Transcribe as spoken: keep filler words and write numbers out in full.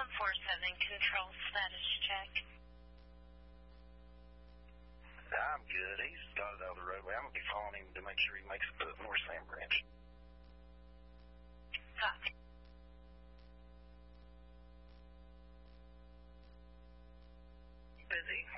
four seven control status check. I'm good. He's got it out of the roadway. I'm going to be following him to make sure he makes it to North Sand Branch. Copy. Busy.